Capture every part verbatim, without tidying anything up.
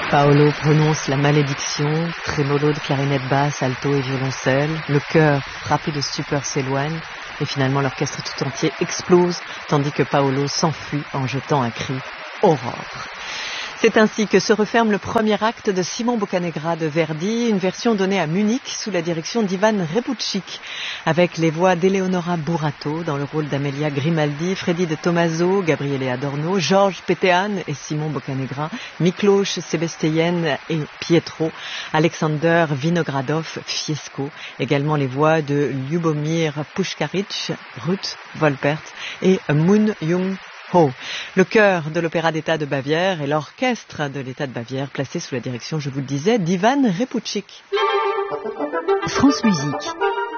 Paolo prononce la malédiction, trémolo de clarinette basse, alto et violoncelle. Le chœur, frappé de stupeur, s'éloigne. Et finalement, l'orchestre tout entier explose, tandis que Paolo s'enfuit en jetant un cri « Aurore ». C'est ainsi que se referme le premier acte de Simon Boccanegra de Verdi, une version donnée à Munich sous la direction d'Ivan Repucik, avec les voix d'Eleonora Burato dans le rôle d'Amelia Grimaldi, Freddy de Tomaso, Gabriele Adorno, Georges Petehan et Simon Boccanegra, Miklos Sebestyen et Pietro, Alexander Vinogradov, Fiesco, également les voix de Ljubomir Puškarić, Ruth Volpert et Moon Young Oh, le chœur de l'Opéra d'État de Bavière et l'orchestre de l'État de Bavière placé sous la direction, je vous le disais, d'Ivan Repucik. France Musique.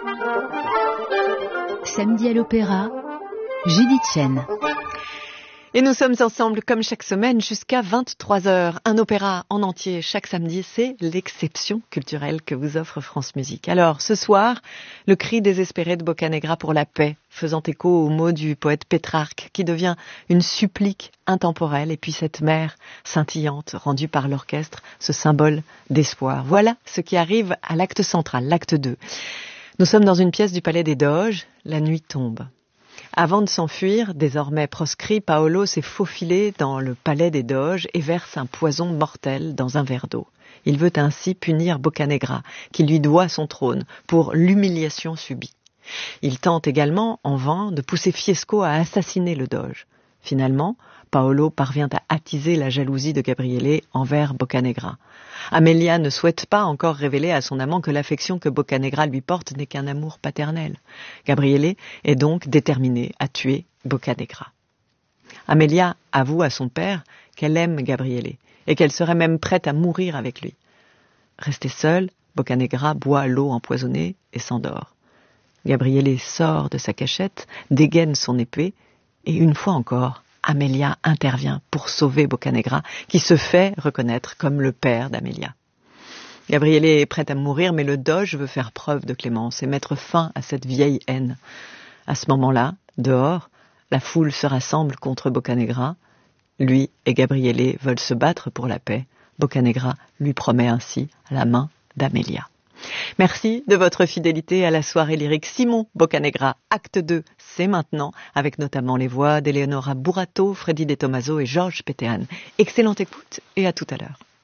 Samedi à l'Opéra, Judith Chen. Et nous sommes ensemble comme chaque semaine jusqu'à vingt-trois heures. Un opéra en entier chaque samedi, c'est l'exception culturelle que vous offre France Musique. Alors ce soir, le cri désespéré de Boccanegra pour la paix, faisant écho aux mots du poète Pétrarque, qui devient une supplique intemporelle, et puis cette mer scintillante rendue par l'orchestre, ce symbole d'espoir. Voilà ce qui arrive à l'acte central, l'acte deux. Nous sommes dans une pièce du Palais des Doges, la nuit tombe. Avant de s'enfuir, désormais proscrit, Paolo s'est faufilé dans le palais des Doges et verse un poison mortel dans un verre d'eau. Il veut ainsi punir Boccanegra, qui lui doit son trône, pour l'humiliation subie. Il tente également, en vain, de pousser Fiesco à assassiner le Doge. Finalement, Paolo parvient à attiser la jalousie de Gabriele envers Boccanegra. Amelia ne souhaite pas encore révéler à son amant que l'affection que Boccanegra lui porte n'est qu'un amour paternel. Gabriele est donc déterminée à tuer Boccanegra. Amelia avoue à son père qu'elle aime Gabriele et qu'elle serait même prête à mourir avec lui. Restée seule, Boccanegra boit l'eau empoisonnée et s'endort. Gabriele sort de sa cachette, dégaine son épée et une fois encore, Amelia intervient pour sauver Boccanegra, qui se fait reconnaître comme le père d'Amelia. Gabriele est prête à mourir, mais le Doge veut faire preuve de clémence et mettre fin à cette vieille haine. À ce moment-là, dehors, la foule se rassemble contre Boccanegra. Lui et Gabriele veulent se battre pour la paix. Boccanegra lui promet ainsi la main d'Amelia. Merci de votre fidélité à la soirée lyrique Simon Boccanegra, acte deux, c'est maintenant, avec notamment les voix d'Eleonora Burato, Freddy de Tomaso et Georges Petehan. Excellente écoute et à tout à l'heure.